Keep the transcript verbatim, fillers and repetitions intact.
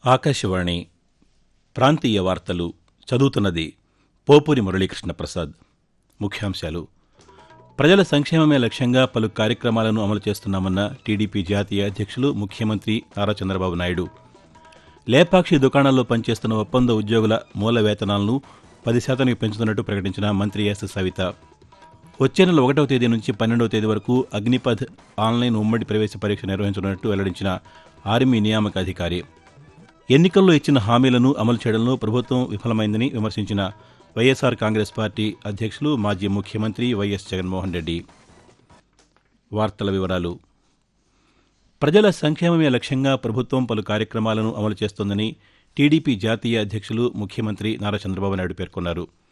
ఆకాశవాణి ప్రాంతీయ వార్తలు చదువుతున్నది పోపూరి మురళీకృష్ణ ప్రసాద్. ముఖ్యాంశాలు: ప్రజల సంక్షేమమే లక్ష్యంగా పలు కార్యక్రమాలను అమలు చేస్తున్నామన్న టీడీపీ జాతీయ అధ్యక్షులు, ముఖ్యమంత్రి నారా చంద్రబాబు నాయుడు. లేపాక్షి దుకాణాల్లో పనిచేస్తున్న ఒప్పంద ఉద్యోగుల మూల వేతనాలను పది శాతానికి పెంచుతున్నట్టు ప్రకటించిన మంత్రి ఎస్ సవిత. వచ్చే నెల ఒకటవ తేదీ నుంచి పన్నెండవ తేదీ వరకు అగ్నిపథ్ ఆన్లైన్ ఉమ్మడి ప్రవేశ పరీక్ష నిర్వహించనున్నట్టు వెల్లడించిన ఆర్మీ నియామక అధికారి. ఎన్నికల్లో ఇచ్చిన హామీలను అమలు చేయడంలో ప్రభుత్వం విఫలమైందని విమర్శించిన వైఎస్ఆర్ కాంగ్రెస్ పార్టీ అధ్యక్షులు, మాజీ ముఖ్యమంత్రి వైఎస్ జగన్మోహన్ రెడ్డి. వార్తల వివరాలు. ప్రజల సంక్షేమమే లక్ష్యంగా ప్రభుత్వం పలు కార్యక్రమాలను అమలు చేస్తోందని టీడీపీ జాతీయ అధ్యక్షులు, ముఖ్యమంత్రి నారా చంద్రబాబు నాయుడు పేర్కొన్నారు.